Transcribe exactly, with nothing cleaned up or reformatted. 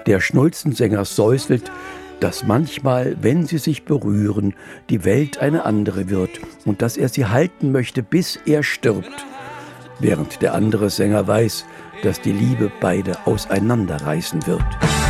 Der Schnulzensänger säuselt, dass manchmal, wenn sie sich berühren, die Welt eine andere wird und dass er sie halten möchte, bis er stirbt, während der andere Sänger weiß, dass die Liebe beide auseinanderreißen wird.